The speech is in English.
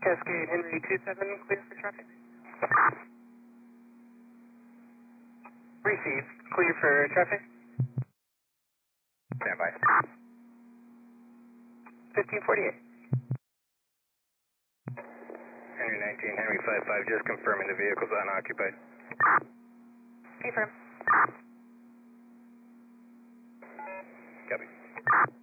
Cascade Henry 27, clear for traffic. Received, clear for traffic. Stand by. 1548. Henry 19, Henry 55, just confirming the vehicle's unoccupied. Confirm. Copy.